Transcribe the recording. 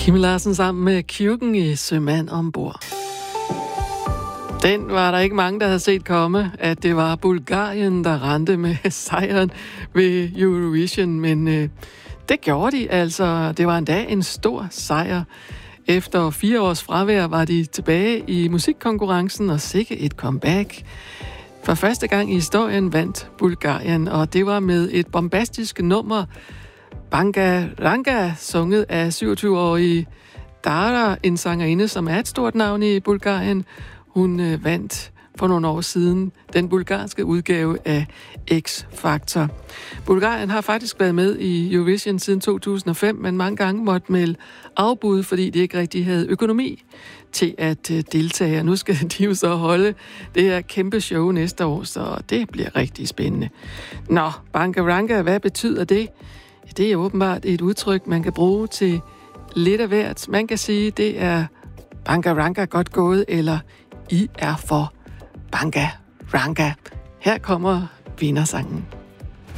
Kim Larsen sammen med Kjürken i Sømand ombord. Den var der ikke mange, der havde set komme, at det var Bulgarien, der rendte med sejren ved Eurovision, men det gjorde de altså. Det var endda en stor sejr. Efter 4 års fravær var de tilbage i musikkonkurrencen, og sikke et comeback. For første gang i historien vandt Bulgarien, og det var med et bombastisk nummer, Banga Ranga, sunget af 27-årige Dara, en sangerinde, som er et stort navn i Bulgarien. Hun vandt for nogle år siden den bulgarske udgave af X-Factor. Bulgarien har faktisk været med i Eurovision siden 2005, men mange gange måtte melde afbud, fordi de ikke rigtig havde økonomi til at deltage. Nu skal de jo så holde det her kæmpe show næste år, så det bliver rigtig spændende. Nå, Bangaranga, hvad betyder det? Det er åbenbart et udtryk, man kan bruge til lidt af hvert. Man kan sige, det er Bangaranga godt gået, eller I er for Bangaranga. Her kommer vindersangen.